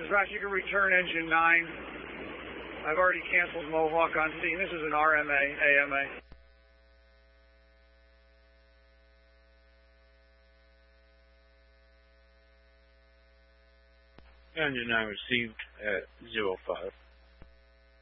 Dispatch, you can return engine 9. I've already canceled Mohawk on scene. This is an RMA, AMA. Engine 9 received at 05.